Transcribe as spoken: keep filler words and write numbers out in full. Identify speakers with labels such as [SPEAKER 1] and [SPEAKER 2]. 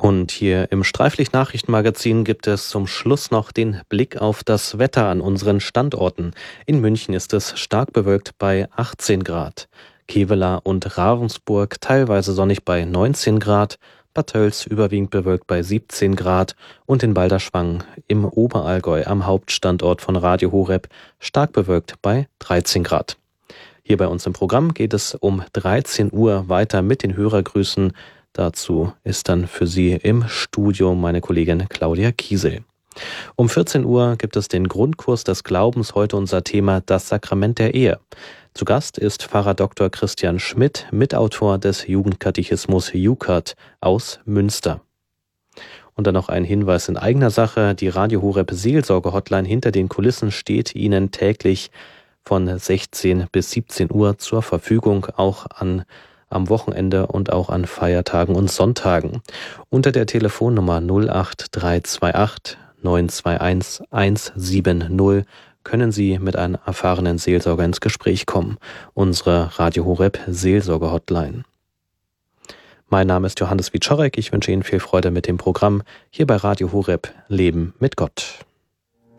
[SPEAKER 1] Und hier im Streiflicht-Nachrichtenmagazin gibt es zum Schluss noch den Blick auf das Wetter an unseren Standorten. In München ist es stark bewölkt bei achtzehn Grad. Kevela und Ravensburg teilweise sonnig bei neunzehn Grad. Bad Tölz überwiegend bewölkt bei siebzehn Grad. Und in Balderschwang im Oberallgäu am Hauptstandort von Radio Horeb stark bewölkt bei dreizehn Grad. Hier bei uns im Programm geht es um dreizehn Uhr weiter mit den Hörergrüßen. Dazu ist dann für Sie im Studio meine Kollegin Claudia Kiesel. Um vierzehn Uhr gibt es den Grundkurs des Glaubens, heute unser Thema das Sakrament der Ehe. Zu Gast ist Pfarrer Doktor Christian Schmidt, Mitautor des Jugendkatechismus JUKAT aus Münster. Und dann noch ein Hinweis in eigener Sache. Die Radio Horeb Seelsorge-Hotline hinter den Kulissen steht Ihnen täglich von sechzehn bis siebzehn Uhr zur Verfügung, auch an am Wochenende und auch an Feiertagen und Sonntagen. Unter der Telefonnummer null acht drei zwei acht neun zwei eins eins sieben null können Sie mit einem erfahrenen Seelsorger ins Gespräch kommen. Unsere Radio Horeb Seelsorge Hotline. Mein Name ist Johannes Wieczorek. Ich wünsche Ihnen viel Freude mit dem Programm hier bei Radio Horeb Leben mit Gott.